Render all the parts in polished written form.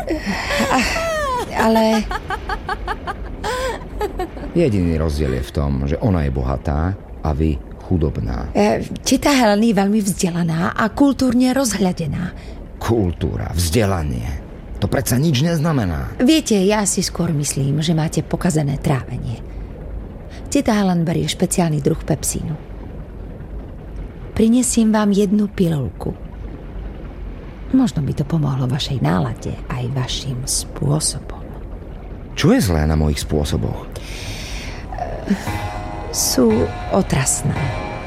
Ale... Jediný rozdiel je v tom, že ona je bohatá a vy chudobná. Teta Helen je veľmi vzdelaná a kultúrne rozhľadená. Kultúra, vzdelanie. To predsa nič neznamená. Viete, ja si skôr myslím, že máte pokazené trávenie. Teta Helen berie špeciálny druh pepsínu. Prinesiem vám jednu pilulku. Možno by to pomohlo vašej nálade aj vašim spôsobom. Čo je zlé na mojich spôsoboch? Sú otrasné.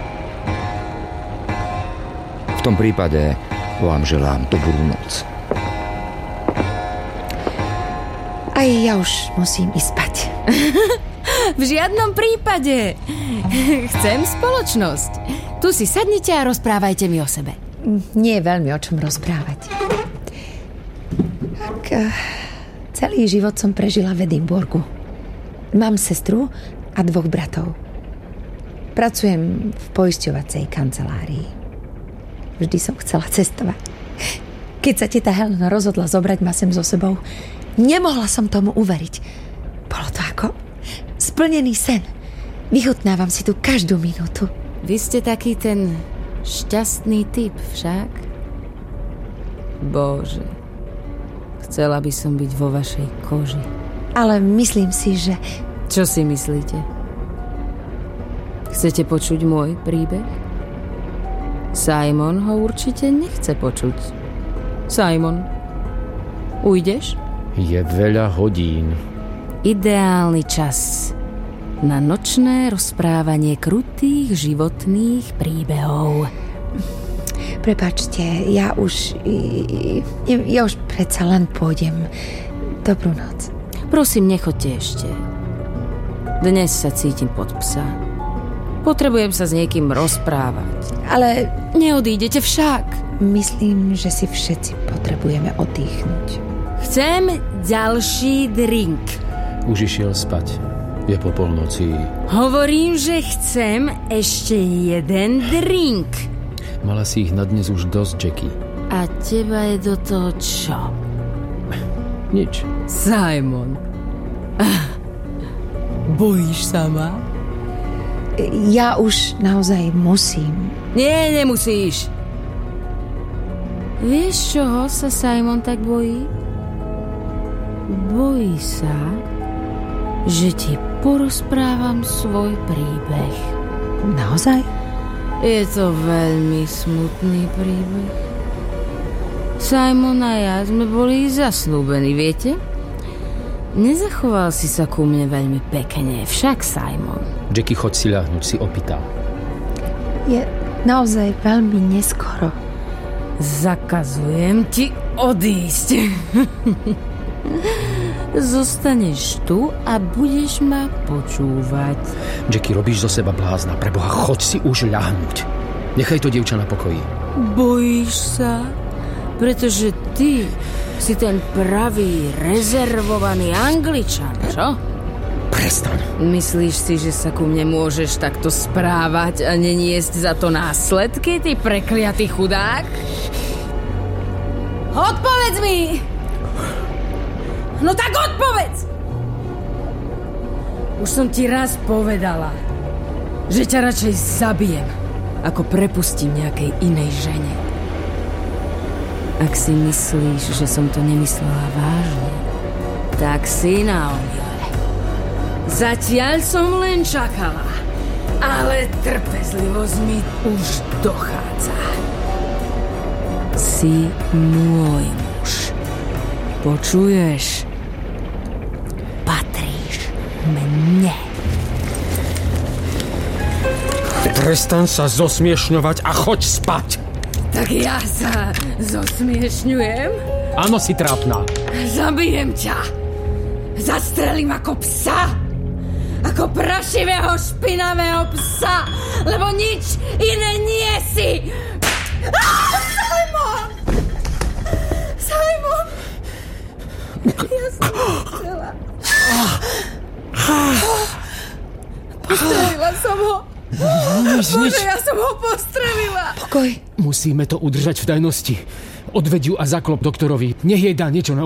V tom prípade vám želám dobrú noc. Aj ja už musím ísť spať. V žiadnom prípade. Chcem spoločnosť. Tu si sadnite a rozprávajte mi o sebe. Nie je veľmi o čom rozprávať. Celý život som prežila v Edinburgu. Mám sestru a 2 bratov. Pracujem v poisťovacej kancelárii. Vždy som chcela cestovať. Keď sa teta Helen rozhodla zobrať ma sem so sebou, nemohla som tomu uveriť. Bolo to ako splnený sen. Vychutnávam si tu každú minútu. Vy ste taký ten šťastný typ však? Bože, chcela by som byť vo vašej koži. Ale myslím si, že... Čo si myslíte? Chcete počuť môj príbeh? Simon ho určite nechce počuť. Simon, ujdeš? Je veľa hodín. Ideálny čas na nočné rozprávanie krutých životných príbehov. Prepáčte, ja už predsa len pôjdem. Dobrú noc. Prosím, nechoďte ešte. Dnes sa cítim pod psa. Potrebujem sa s niekým rozprávať. Ale neodídete však. Myslím, že si všetci potrebujeme oddychnúť. Chcem ďalší drink. Už išiel spať. Je po polnoci. Hovorím, že chcem ešte jeden drink. Mala si ich na dnes už dosť, Jackie. A teba je do toho čo? Nič. Simon. Bojíš sa ma? Ja už naozaj musím. Nie, nemusíš. Vieš, čoho sa Simon tak bojí? Bojí sa, že ti porozprávam svoj príbeh. Naozaj? Je to veľmi smutný príbeh. Simon a ja sme boli zasnúbení, viete? Nezachoval si sa ku mne veľmi pekne, však Simon. Jackie, choď si ľahnuť, si opýta. Je naozaj veľmi neskoro. Zakazujem ti odísť. Zostaneš tu a budeš ma počúvať. Jackie, robíš zo seba blázna. Preboha, choď si už ľahnuť. Nechaj to dievča na pokoji. Bojíš sa? Pretože ty si ten pravý, rezervovaný Angličan, čo? Prestaň. Myslíš si, že sa ku mne môžeš takto správať a neniesť za to následky, ty prekliatý chudák? Odpovedz mi! No tak odpovedz! Už som ti raz povedala, že ťa radšej zabijem, ako prepustím nejakej inej žene. Ak si myslíš, že som to nemyslela vážne, tak si na omyle. Zatiaľ som len čakala, ale trpezlivosť mi už dochádza. Si môj muž. Počuješ? Patríš mne. Prestaň sa zosmiešňovať a choď spať. Tak ja sa zosmiešňujem? Áno, si trápna. Zabijem ťa. Zastrelím ako psa. Ako prašivého, špinavého psa. Lebo nič iné nie si. Simon! Simon! Ja som chcela. Postrelila som ho. Bože, ja som ho postrelila. Pokoj. Musíme to udržať v tajnosti. Odveď ju a zaklop doktorovi. Nech jej dá niečo na